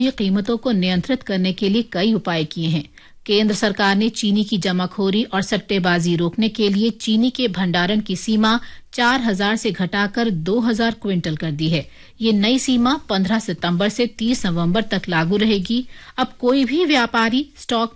ये कीमतों को नियंत्रित करने के लिए कई उपाय किए हैं। केंद्र सरकार ने चीनी की जमाखोरी और सट्टेबाजी रोकने के लिए चीनी के भंडारण की सीमा 4,000 से घटाकर 2,000 क्विंटल कर दी है। ये नई सीमा 15 सितंबर से 30 नवंबर तक लागू रहेगी। अब कोई भी व्यापारी स्टॉक